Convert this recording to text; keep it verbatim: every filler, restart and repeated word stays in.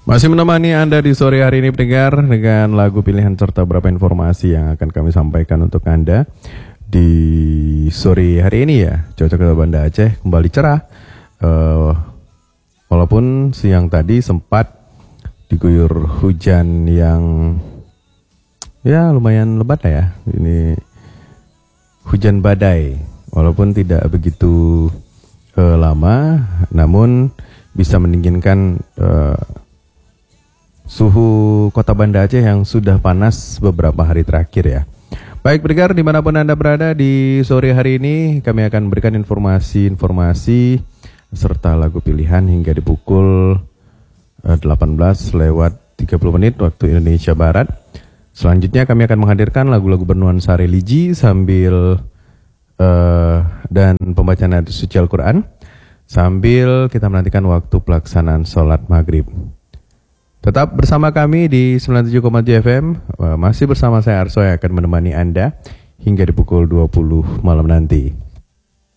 Masih menemani Anda di sore hari ini pendengar dengan lagu pilihan serta beberapa informasi yang akan kami sampaikan untuk Anda di sore hari ini ya. Cuaca Kota Banda Aceh kembali cerah, uh, walaupun siang tadi sempat diguyur hujan yang ya lumayan lebat ya. Ini hujan badai, walaupun tidak begitu uh, lama, namun bisa mendinginkan uh, suhu Kota Banda Aceh yang sudah panas beberapa hari terakhir ya. Baik pendengar, dimanapun Anda berada di sore hari ini, kami akan berikan informasi-informasi serta lagu pilihan hingga di pukul uh, delapan belas lewat tiga puluh menit waktu Indonesia Barat. Selanjutnya kami akan menghadirkan lagu-lagu bernuansa religi sambil uh, dan pembacaan ayat suci Al-Quran, sambil kita menantikan waktu pelaksanaan sholat maghrib. Tetap bersama kami di sembilan puluh tujuh koma tujuh F M. Masih bersama saya Arso yang akan menemani Anda hingga di pukul dua puluh malam nanti.